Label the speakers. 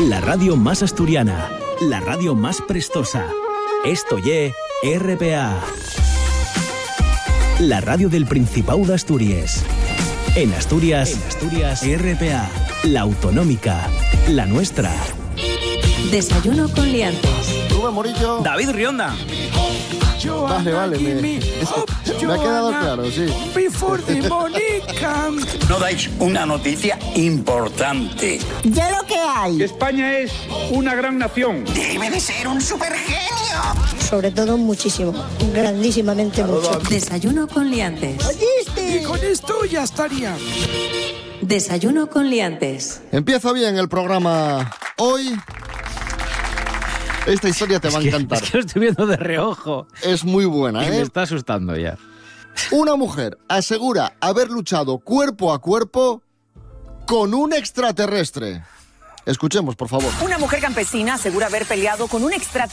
Speaker 1: La radio más asturiana, la radio más prestosa. Esto ye RPA. La radio del Principado de Asturias. En Asturias, RPA, la autonómica, la nuestra.
Speaker 2: Desayuno con liantes.
Speaker 3: Rubén Morillo.
Speaker 4: David Rionda.
Speaker 3: Vale, me ha quedado claro, sí.
Speaker 5: No dais una noticia importante.
Speaker 6: Ya lo que hay.
Speaker 7: España es una gran nación.
Speaker 5: Debe de ser un supergenio.
Speaker 6: Sobre todo muchísimo, grandísimamente mucho.
Speaker 2: Desayuno con liantes.
Speaker 6: ¿Oíste?
Speaker 7: Y con esto ya estaría.
Speaker 2: Desayuno con liantes.
Speaker 3: Empieza bien el programa hoy. Esta historia te va a encantar.
Speaker 4: Es que lo estoy viendo de reojo.
Speaker 3: Es muy buena,
Speaker 4: Y me está asustando ya.
Speaker 3: Una mujer asegura haber luchado cuerpo a cuerpo con un extraterrestre. Escuchemos, por favor.
Speaker 8: Una mujer campesina asegura haber peleado con un extraterrestre